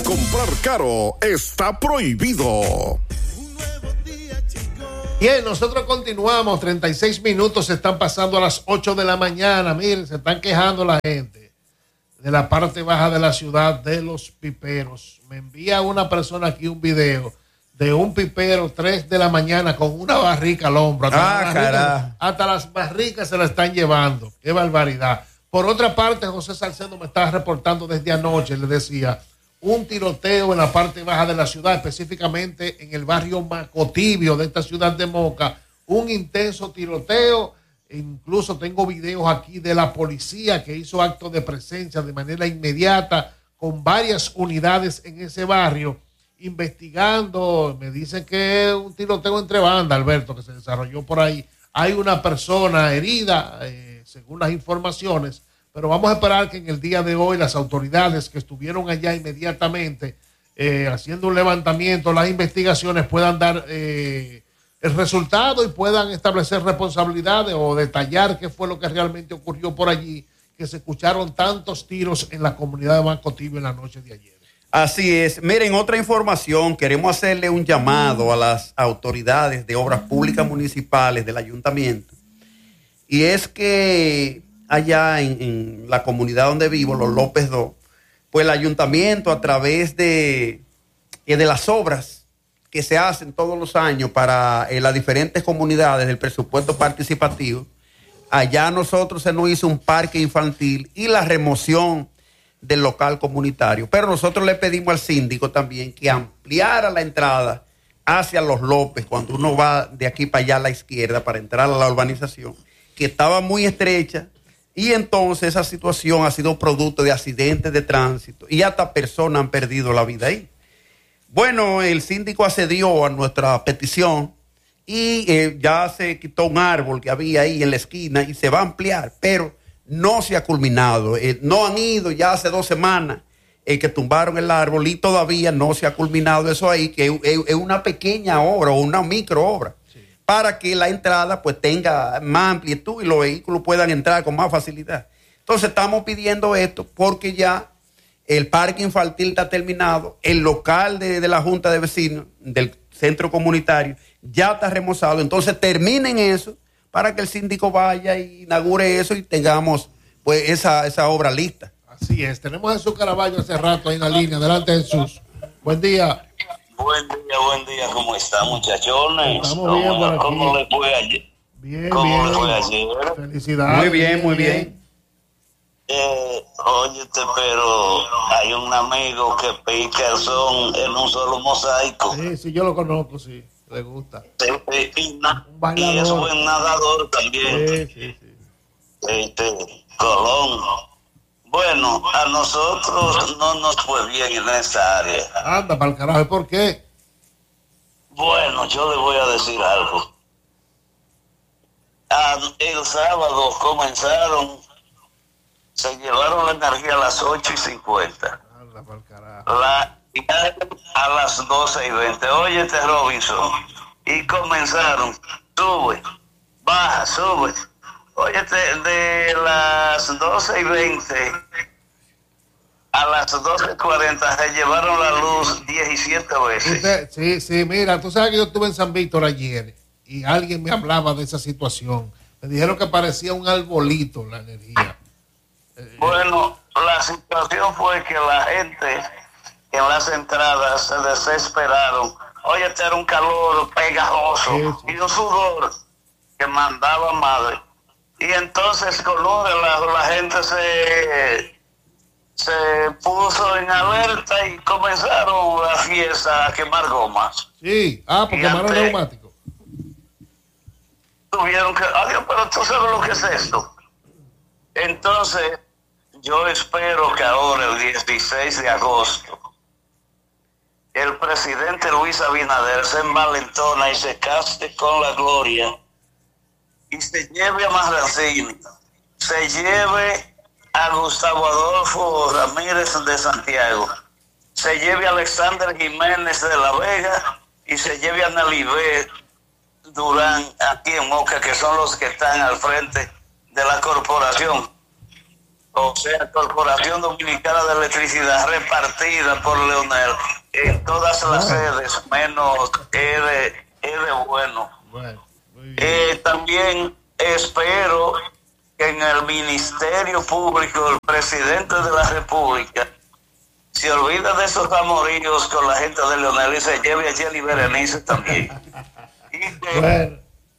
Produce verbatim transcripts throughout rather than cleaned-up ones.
comprar caro está prohibido. Bien, nosotros continuamos. treinta y seis minutos se están pasando a las ocho de la mañana. Miren, se están quejando la gente de la parte baja de la ciudad de Los Piperos. Me envía una persona aquí un video de un pipero tres de la mañana con una barrica al hombro. Hasta, Ah, las, barricas, hasta las barricas se la están llevando. Qué barbaridad. Por otra parte, José Salcedo me está reportando desde anoche, le decía, un tiroteo en la parte baja de la ciudad, específicamente en el barrio Macotibio de esta ciudad de Moca. Un intenso tiroteo. Incluso tengo videos aquí de la policía que hizo acto de presencia de manera inmediata con varias unidades en ese barrio, investigando. Me dicen que es un tiroteo entre bandas, Alberto, que se desarrolló por ahí. Hay una persona herida, eh, según las informaciones, pero vamos a esperar que en el día de hoy las autoridades que estuvieron allá inmediatamente eh, haciendo un levantamiento, las investigaciones puedan dar eh, el resultado y puedan establecer responsabilidades o detallar qué fue lo que realmente ocurrió por allí, que se escucharon tantos tiros en la comunidad de Macotibio en la noche de ayer. Así es. Miren, otra información, queremos hacerle un llamado a las autoridades de obras públicas municipales del ayuntamiento, y es que allá en, en la comunidad donde vivo, los López dos, pues el ayuntamiento a través de, de las obras que se hacen todos los años para eh, las diferentes comunidades del presupuesto participativo, allá nosotros se nos hizo un parque infantil y la remoción del local comunitario, pero nosotros le pedimos al síndico también que ampliara la entrada hacia los López cuando uno va de aquí para allá a la izquierda para entrar a la urbanización, que estaba muy estrecha, y entonces esa situación ha sido producto de accidentes de tránsito y hasta personas han perdido la vida ahí. Bueno, el síndico accedió a nuestra petición y eh, ya se quitó un árbol que había ahí en la esquina y se va a ampliar, pero no se ha culminado. Eh, no han ido ya hace dos semanas eh, que tumbaron el árbol y todavía no se ha culminado eso ahí, que es, es una pequeña obra o una micro obra, sí, para que la entrada pues tenga más amplitud y los vehículos puedan entrar con más facilidad. Entonces estamos pidiendo esto porque ya el parque infantil está terminado, el local de, de la Junta de Vecinos, del centro comunitario, ya está remozado. Entonces terminen eso para que el síndico vaya y inaugure eso y tengamos pues esa, esa obra lista. Así es. Tenemos a Jesús Caraballo hace rato ahí en la línea. Adelante, Jesús. Buen día. Buen día, buen día. ¿Cómo están, muchachones? Estamos bien por aquí. ¿Cómo les fue ayer? Bien, ¿Cómo bien. les fue ayer? Felicidades. Muy bien, muy bien. Eh, óyete, pero hay un amigo que pica son en un solo mosaico. Sí, sí, yo lo conozco, sí. Le gusta. Este, y, na, y es buen nadador también. Sí, sí, sí. Este, Colón. Bueno, a nosotros no nos fue bien en esta área. Anda, para el carajo, ¿por qué? Bueno, yo le voy a decir algo. Ah, el sábado comenzaron, se llevaron la energía a las ocho y cincuenta. Anda, para el carajo. La, a las doce y veinte. Óyete, Robinson. Y comenzaron, sube, baja, sube. Óyete, de las doce y veinte a las doce y cuarenta se llevaron la luz diecisiete veces. Usted, sí, sí, mira, tú sabes que yo estuve en San Víctor ayer y alguien me hablaba de esa situación. Me dijeron que parecía un arbolito la energía. Bueno, la situación fue que la gente en las entradas se desesperaron. Oye, este era un calor pegajoso, sí, sí, y un sudor que mandaba madre. Y entonces con uno de la, la gente se, se puso en alerta y comenzaron la fiesta a quemar gomas. Sí, ah, porque quemaron neumáticos. Tuvieron que, adiós, pero tú sabes lo que es esto. Entonces, yo espero que ahora, el dieciséis de agosto, el presidente Luis Abinader se envalentona y se caste con la gloria y se lleve a Marrancini, se lleve a Gustavo Adolfo Ramírez de Santiago, se lleve a Alexander Jiménez de la Vega y se lleve a Nalibé Durán aquí en Moca, que son los que están al frente de la corporación. o sea, Corporación Dominicana de Electricidad, repartida por Leonel en todas las sedes, menos R, R bueno. Bueno, muy bien. Eh, también espero que en el Ministerio Público el presidente de la República se olvide de esos amoríos con la gente de Leonel y se lleve a Jenny Berenice también. Y que, Bueno,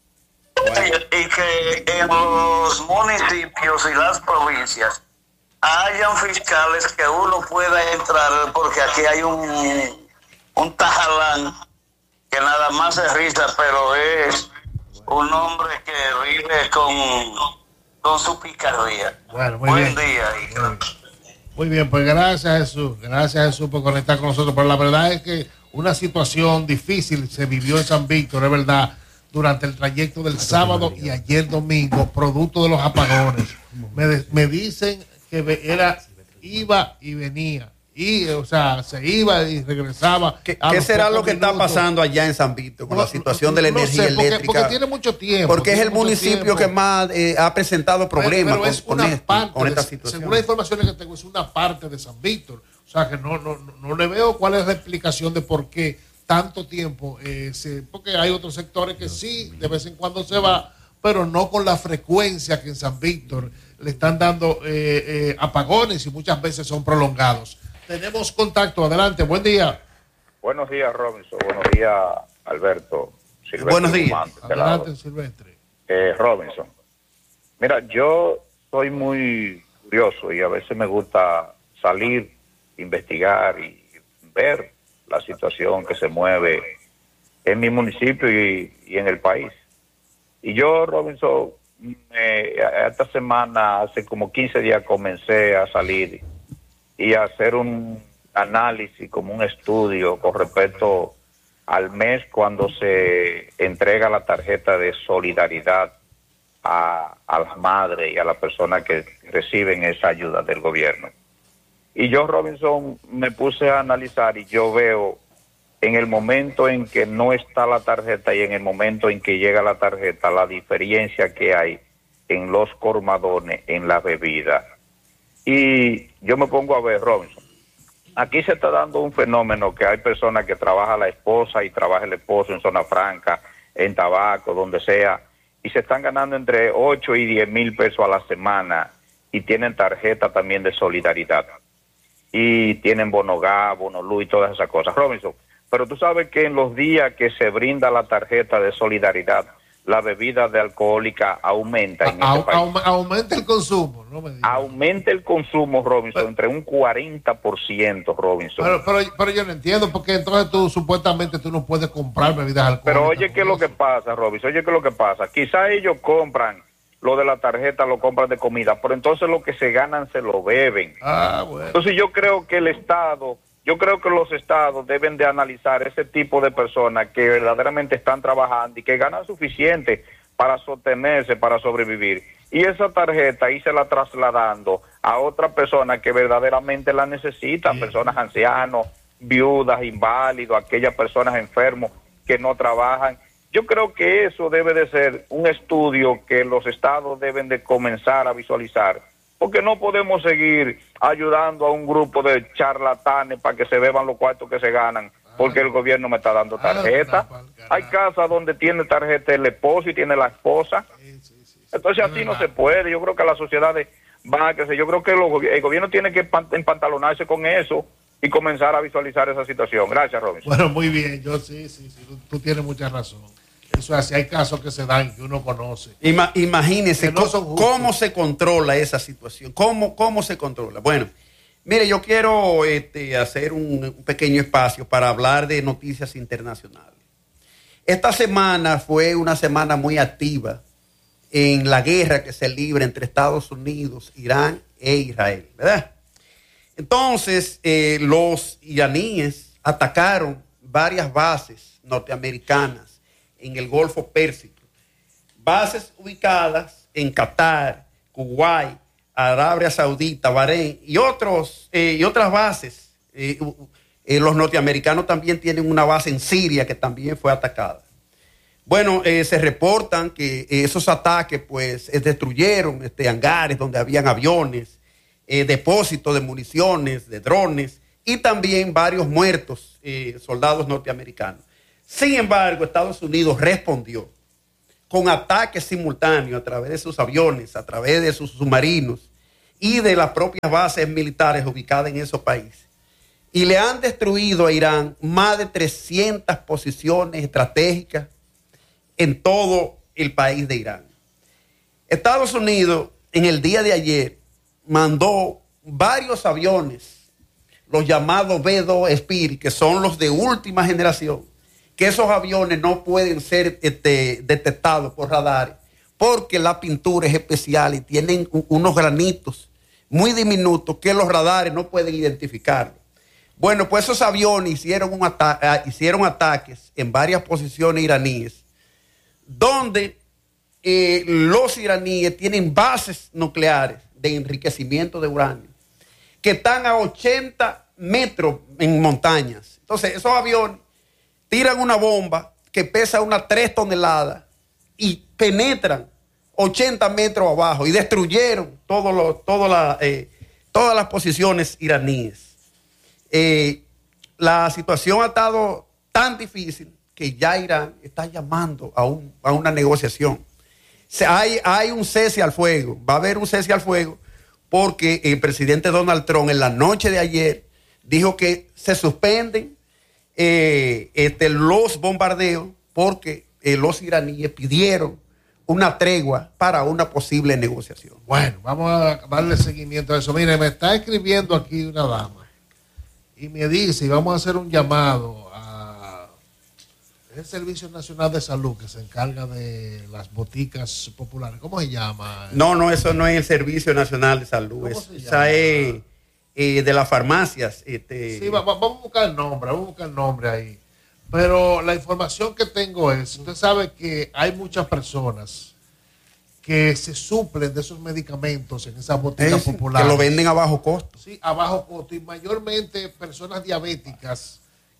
y que en los municipios y las provincias hayan fiscales que uno pueda entrar, porque aquí hay un, un tajalán que nada más se risa, pero es un hombre que vive con, con su picardía. bueno, muy Buen bien. día. Y Muy bien. Muy bien, pues gracias Jesús, gracias Jesús por conectar con nosotros, pero la verdad es que una situación difícil se vivió en San Víctor, es verdad, durante el trayecto del sábado y ayer domingo, producto de los apagones. Me, de- me dicen que ve- era, iba y venía, y o sea, se iba y regresaba. ¿Qué, a qué los será pocos lo que está minutos. pasando allá en San Víctor con No, la situación de la no energía sé, porque- eléctrica? Porque tiene mucho tiempo. Porque es tiene el mucho municipio tiempo. que más eh, ha presentado problemas Pero, pero es con, una con esto, parte con de- esta situación. según las informaciones que tengo, es una parte de San Víctor. O sea que no, no, no, no le veo cuál es la explicación de por qué tanto tiempo. Eh, se, porque hay otros sectores que sí, de vez en cuando se va, pero no con la frecuencia que en San Víctor le están dando eh, eh, apagones y muchas veces son prolongados. Tenemos contacto, adelante, buen día. Buenos días, Robinson. Buenos días, Alberto. Silvestre Buenos días. Guzmán, de este lado. Adelante, Silvestre. Eh, Robinson. Mira, yo soy muy curioso y a veces me gusta salir, investigar y ver la situación que se mueve en mi municipio y, y en el país. Y yo, Robinson, me- esta semana, hace como quince días, comencé a salir y a hacer un análisis, como un estudio con respecto al mes cuando se entrega la tarjeta de solidaridad a, a las madres y a las personas que reciben esa ayuda del gobierno. Y yo, Robinson, me puse a analizar y yo veo en el momento en que no está la tarjeta y en el momento en que llega la tarjeta, la diferencia que hay en los colmadones, en la bebida. Y yo me pongo a ver, Robinson, aquí se está dando un fenómeno que hay personas que trabaja la esposa y trabaja el esposo en zona franca, en tabaco, donde sea, y se están ganando entre ocho y diez mil pesos a la semana y tienen tarjeta también de solidaridad. Y tienen bono gas, bono luz y todas esas cosas, Robinson. Pero tú sabes que en los días que se brinda la tarjeta de solidaridad, la bebida de alcohólica aumenta en A- este país. aum- aumenta el consumo, no me digas. Aumenta el consumo, Robinson, entre un cuarenta por ciento, Robinson. Pero, pero, pero yo no entiendo, porque entonces tú supuestamente tú no puedes comprar bebidas alcohólicas. Pero oye, ¿qué es con lo que eso. pasa, Robinson? Oye, ¿qué es lo que pasa? Quizá ellos compran lo de la tarjeta, lo compran de comida, pero entonces lo que se ganan se lo beben. Ah, bueno. Entonces yo creo que el Estado, yo creo que los Estados deben de analizar ese tipo de personas que verdaderamente están trabajando y que ganan suficiente para sostenerse, para sobrevivir. Y esa tarjeta la trasladando a otra persona que verdaderamente la necesita, personas ancianos, viudas, inválidos, aquellas personas enfermos que no trabajan. Yo creo que eso debe de ser un estudio que los estados deben de comenzar a visualizar, porque no podemos seguir ayudando a un grupo de charlatanes para que se beban los cuartos que se ganan, porque el gobierno me está dando tarjeta. Hay casas donde tiene tarjeta el esposo y tiene la esposa. Entonces así no se puede. Yo creo que las sociedades van a crecer. Yo creo que los gobi- el gobierno tiene que pan- empantalonarse con eso y comenzar a visualizar esa situación. Gracias, Robinson. Bueno, muy bien, yo sí, sí, sí, tú, tú tienes mucha razón. Eso es así, hay casos que se dan que uno conoce. Ima- imagínese Que no co- son justos. cómo se controla esa situación, cómo, cómo se controla. Bueno, mire, yo quiero este, hacer un, un pequeño espacio para hablar de noticias internacionales. Esta semana fue una semana muy activa en la guerra que se libra entre Estados Unidos, Irán e Israel, ¿verdad? Entonces, eh, los iraníes atacaron varias bases norteamericanas en el Golfo Pérsico, bases ubicadas en Qatar, Kuwait, Arabia Saudita, Bahrein y, otros, eh, y otras bases. Eh, eh, los norteamericanos también tienen una base en Siria que también fue atacada. Bueno, eh, se reportan que esos ataques pues eh, destruyeron este, hangares donde habían aviones eh, depósitos de municiones, de drones y también varios muertos eh, soldados norteamericanos. Sin embargo, Estados Unidos respondió con ataques simultáneos a través de sus aviones, a través de sus submarinos y de las propias bases militares ubicadas en esos países. Y le han destruido a Irán más de trescientas posiciones estratégicas en todo el país de Irán. Estados Unidos en el día de ayer mandó varios aviones, los llamados B dos Spirit, que son los de última generación, que esos aviones no pueden ser este, detectados por radares porque la pintura es especial y tienen unos granitos muy diminutos que los radares no pueden identificarlo. Bueno, pues esos aviones hicieron, un ata- hicieron ataques en varias posiciones iraníes, donde eh, los iraníes tienen bases nucleares de enriquecimiento de uranio, que están a ochenta metros en montañas. Entonces, esos aviones tiran una bomba que pesa unas tres toneladas y penetran ochenta metros abajo y destruyeron todo lo, todo la, eh, todas las posiciones iraníes. Eh, la situación ha estado tan difícil que ya Irán está llamando a, un, a una negociación. Se, hay, hay un cese al fuego, va a haber un cese al fuego porque el presidente Donald Trump en la noche de ayer dijo que se suspenden eh, este, los bombardeos porque eh, los iraníes pidieron una tregua para una posible negociación. Bueno, vamos a darle seguimiento a eso. Mire, me está escribiendo aquí una dama y me dice, y vamos a hacer un llamado a el Servicio Nacional de Salud que se encarga de las boticas populares. ¿Cómo se llama? No, no, eso no es el Servicio Nacional de Salud. Es, esa es eh, de las farmacias. Este... Sí, va, va, vamos a buscar el nombre, vamos a buscar el nombre ahí. Pero la información que tengo es, usted sabe que hay muchas personas que se suplen de esos medicamentos en esas boticas es, populares. Que lo venden a bajo costo. Sí, a bajo costo y mayormente personas diabéticas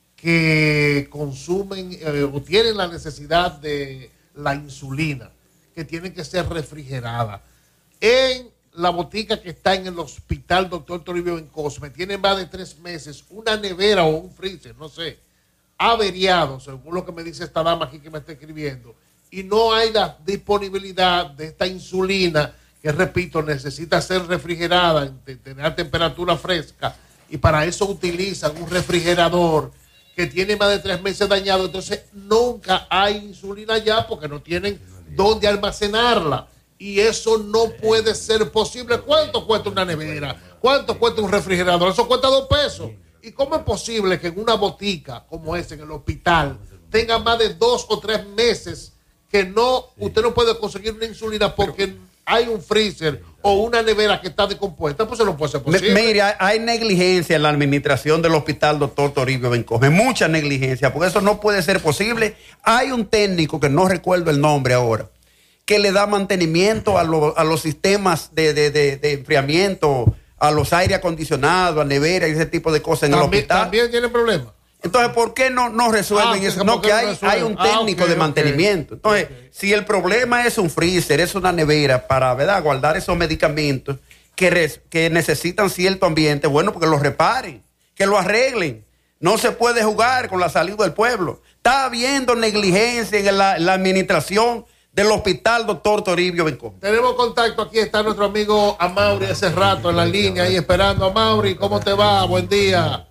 que consumen eh, o tienen la necesidad de la insulina, que tienen que ser refrigerada. En la botica que está en el hospital doctor Toribio Bencosme, tiene más de tres meses una nevera o un freezer, no sé, averiado, según lo que me dice esta dama aquí que me está escribiendo, y no hay la disponibilidad de esta insulina que, repito, necesita ser refrigerada, tener temperatura fresca, y para eso utilizan un refrigerador que tiene más de tres meses dañado. Entonces nunca hay insulina ya porque no tienen dónde almacenarla, y eso no puede ser posible. ¿Cuánto cuesta una nevera? ¿Cuánto cuesta un refrigerador? Eso cuesta dos pesos. ¿Y cómo es posible que en una botica como esa, en el hospital, tenga más de dos o tres meses que no, usted no puede conseguir una insulina porque hay un freezer o una nevera que está descompuesta? Pues eso no puede ser posible. Mire, hay, hay negligencia en la administración del hospital doctor Toribio Bencosme, mucha negligencia, porque eso no puede ser posible. Hay un técnico, que no recuerdo el nombre ahora, que le da mantenimiento a, lo, a los sistemas de, de, de, de enfriamiento, a los aire acondicionados, a nevera y ese tipo de cosas en ¿También, el hospital. ¿También tiene problemas? Entonces, ¿por qué no, no resuelven ah, eso? No, que hay, hay un técnico ah, okay, de mantenimiento. Okay. Entonces, okay. si el problema es un freezer, es una nevera para, ¿verdad?, guardar esos medicamentos que, res, que necesitan cierto ambiente, bueno, porque los reparen, que lo arreglen. No se puede jugar con la salud del pueblo. Está habiendo negligencia en la, en la administración del hospital doctor Toribio Bencosme. Tenemos contacto, aquí está nuestro amigo Amaury hace rato en la línea, ahí esperando. Amaury, ¿cómo te va? Buen día.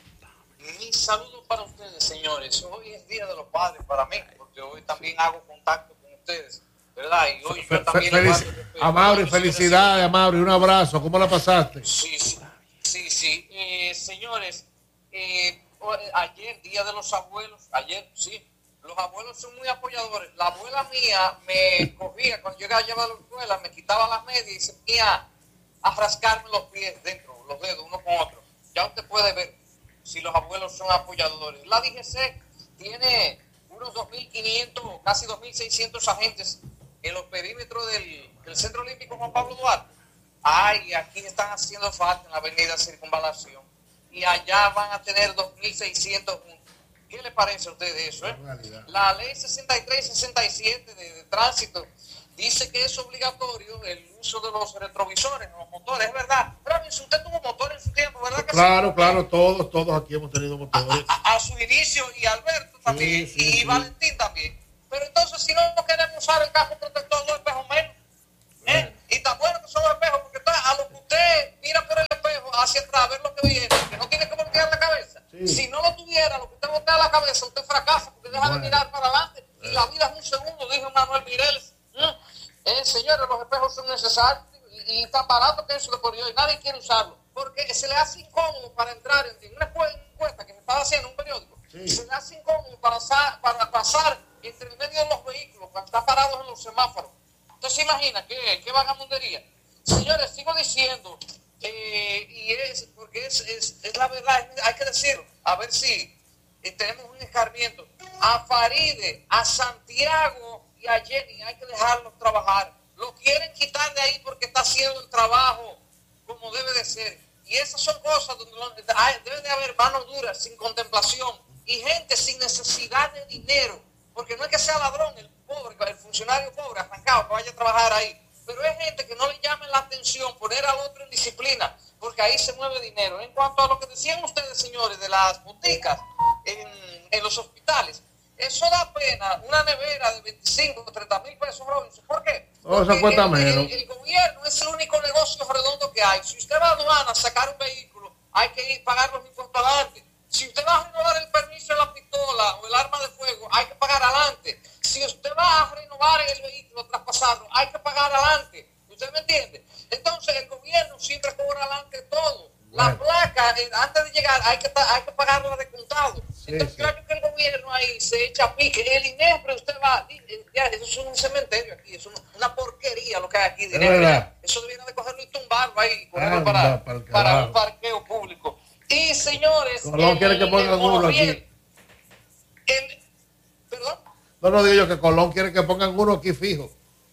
Mi saludo para ustedes, señores. Hoy es Día de los Padres para mí, porque hoy también hago contacto con ustedes, ¿verdad? Y hoy Fe, yo también... Felic Amaury, felicidades, Amaury, un abrazo. ¿Cómo la pasaste? Sí, sí, sí. sí. Eh, señores, eh, ayer, Día de los Abuelos, ayer, sí, los abuelos son muy apoyadores. La abuela mía me cogía, cuando yo iba a llevar a la escuela, me quitaba las medias y se ponía a rascarme los pies dentro, los dedos, uno con otro. Ya usted puede ver si los abuelos son apoyadores. La D G C tiene unos dos mil quinientos, casi dos mil seiscientos agentes en los perímetros del, del Centro Olímpico Juan Pablo Duarte. Ay, aquí están haciendo falta en la avenida Circunvalación. Y allá van a tener dos mil seiscientos juntos. ¿Qué le parece a usted eso? Eh? La ley sesenta y tres sesenta y siete de, de tránsito dice que es obligatorio el uso de los retrovisores en los motores, es verdad. Pero si usted tuvo motor en su tiempo, ¿verdad que claro, sí? Claro, todos, todos aquí hemos tenido motores. A, a, a su inicio, y Alberto también, sí, sí, y sí. Valentín también. Pero entonces, si no queremos usar el casco protector, dos espejos menos. ¿eh? Y tan bueno que son los espejos, porque entonces, a lo que usted mira por el espejo hacia atrás a ver lo que viene, que no tiene que voltear la cabeza. Sí. Si no lo tuviera, lo que usted voltea la cabeza, usted fracasa, porque deja Bueno. de mirar para adelante. Y la vida es un segundo, dijo Manuel Mireles. ¿eh? Eh, señores, los espejos son necesarios y, y tan barato que eso de por Dios, y nadie quiere usarlo, porque se le hace incómodo para entrar en una encuesta que se estaba haciendo en un periódico. Sí. Se le hace incómodo para, para pasar entre el medio de los vehículos cuando están parados en los semáforos. Usted se imagina qué, qué vagamundería. Señores, sigo diciendo, eh, y es porque es, es, es la verdad, hay que decirlo, a ver si eh, tenemos un escarmiento. A Faride, a Santiago y a Jenny hay que dejarlos trabajar. Lo quieren quitar de ahí porque está haciendo el trabajo como debe de ser. Y esas son cosas donde hay, debe de haber manos duras, sin contemplación, y gente sin necesidad de dinero. Porque no es que sea ladrón el pobre, el funcionario pobre, arrancado, que vaya a trabajar ahí. Pero es gente que no le llame la atención, poner al otro en disciplina, porque ahí se mueve dinero. En cuanto a lo que decían ustedes, señores, de las boticas en, en los hospitales, eso da pena, una nevera de veinticinco o treinta mil pesos, Robinson. ¿Por qué? Oh, eso cuesta el, menos. el, el gobierno es el único negocio redondo que hay. Si usted va a aduana a sacar un vehículo, hay que ir pagar los impuestos adelante. Si usted va a renovar el permiso de la pistola o el arma de fuego, hay que pagar adelante. Si usted va a renovar el vehículo, traspasarlo, hay que pagar adelante. ¿Usted me entiende? Entonces el gobierno siempre cobra adelante todo. La bueno. placa, eh, antes de llegar, hay que, hay que pagarla de contado. Sí, Entonces, sí. claro que el gobierno ahí se echa pique. El INEFRE, usted va, ya, eso es un cementerio aquí, es una, una porquería lo que hay aquí. De INEFRE, eso debiera de cogerlo y tumbarlo ahí, ponerlo para, para, para un parqueo público. Y señores, Colón el, quiere que pongan uno aquí. El, ¿Perdón? No, no digo yo que Colón quiere que pongan uno aquí fijo.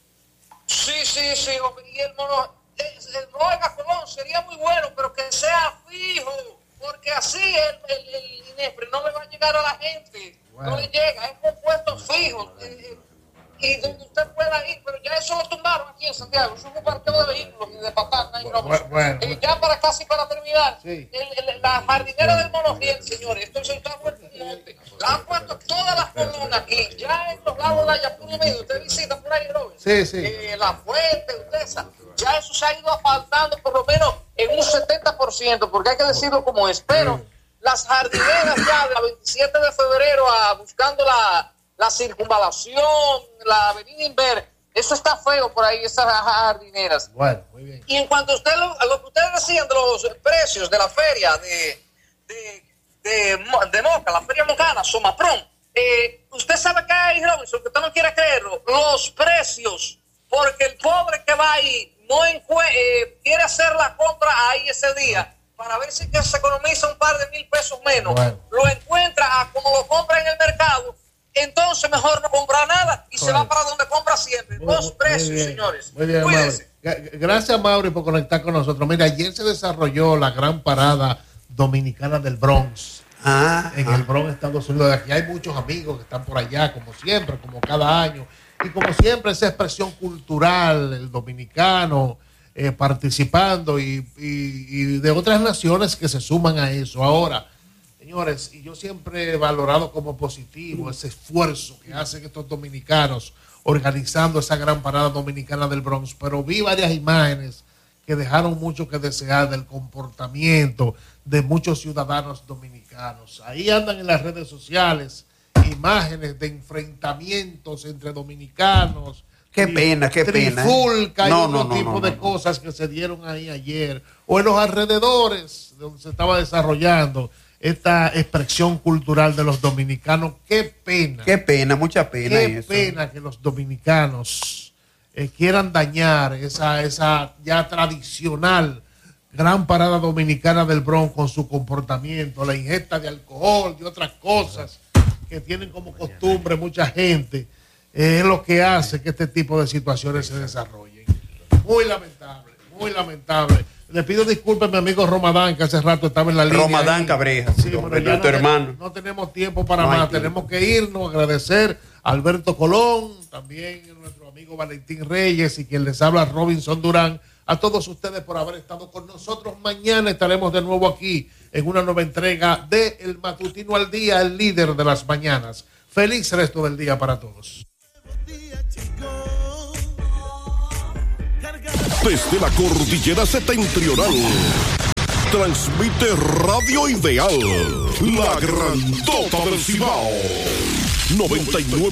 Sí, sí, sí, hombre. Y el mono, el, el, oiga, Colón, sería muy bueno, pero que sea fijo, porque así el, el, el INEFRE no le va a llegar a la gente. Bueno. No le llega, es compuesto fijo. Eh, y donde usted pueda ir, pero ya eso lo tumbaron aquí en Santiago. Eso es un parqueo de vehículos y de patata. Bueno, bueno, bueno. Y ya para casi para terminar, sí. el, el, la jardinera del Monofiel, señores, esto se está vuelto un monte. La han puesto todas las colonas aquí, ya en los lados de la Yapur medio. Usted visita por ahí, Robert. Sí, sí. Eh, la fuente, usted sabe. Ya eso se ha ido apartando por lo menos en un setenta por ciento, porque hay que decirlo como es. Pero sí. las jardineras ya de la veintisiete de febrero a buscando la. La circunvalación, la avenida Inver, eso está feo por ahí, esas jardineras. Bueno, muy bien. Y en cuanto a usted, lo, a lo que ustedes decían de los precios de la feria de, de, de, de Moca, la feria mocana, Somapron, eh, usted sabe que hay, Robinson, que usted no quiere creerlo, los precios, porque el pobre que va ahí no encue- eh, quiere hacer la compra ahí ese día, para ver si que se economiza un par de mil pesos menos, bueno. Lo encuentra a como lo compra en el mercado. Entonces mejor no comprar nada y Correcto. Se va para donde compra siempre. Muy, Los precios, muy señores. Muy bien, Mauri. Gracias, Mauri, por conectar con nosotros. Mira, ayer se desarrolló la gran parada dominicana del Bronx. Ah, en ah. el Bronx, Estados Unidos. Aquí hay muchos amigos que están por allá, como siempre, como cada año. Y como siempre, esa expresión cultural, el dominicano eh, participando y, y, y de otras naciones que se suman a eso. Ahora, señores, y yo siempre he valorado como positivo ese esfuerzo que hacen estos dominicanos organizando esa gran parada dominicana del Bronx, pero vi varias imágenes que dejaron mucho que desear del comportamiento de muchos ciudadanos dominicanos. Ahí andan en las redes sociales imágenes de enfrentamientos entre dominicanos. Qué pena, qué pena. Trifulca y no, otro no, no, tipo no, de no, cosas que se dieron ahí ayer, o en los alrededores donde se estaba desarrollando esta expresión cultural de los dominicanos. Qué pena. Qué pena, mucha pena. Qué eso. pena que los dominicanos eh, quieran dañar esa, esa ya tradicional gran parada dominicana del Bronx con su comportamiento, la ingesta de alcohol y otras cosas que tienen como costumbre mucha gente. Eh, es lo que hace que este tipo de situaciones se desarrollen. Muy lamentable, muy lamentable. Le pido disculpas a mi amigo Romadán, que hace rato estaba en la línea. Romadán Cabreja, sí, bueno, ya tu no, hermano. No tenemos tiempo para no más. Tenemos que irnos, agradecer Alberto Colón, también nuestro amigo Valentín Reyes y quien les habla Robinson Durán. A todos ustedes por haber estado con nosotros. Mañana estaremos de nuevo aquí en una nueva entrega de El Matutino al Día, el líder de las mañanas. Feliz resto del día para todos. Desde la cordillera septentrional, transmite Radio Ideal, la grandota del Cibao, noventa y nueve